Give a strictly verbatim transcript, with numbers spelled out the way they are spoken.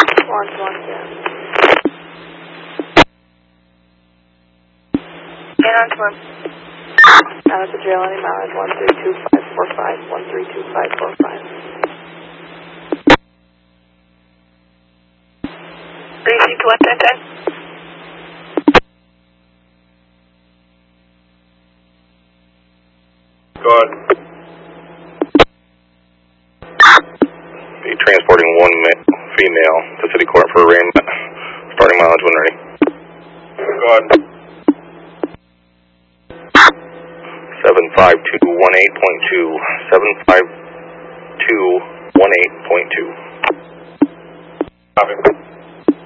Launch one, yeah. And on swim. Now at the trail any mileage, one three two five four five, one three two five four five. Receive to one ten ten. Good. Be transporting one female to City Court for arraignment. Starting mileage when ready. Good. seven five two one eight point two. seven five two one eight point two. Copy.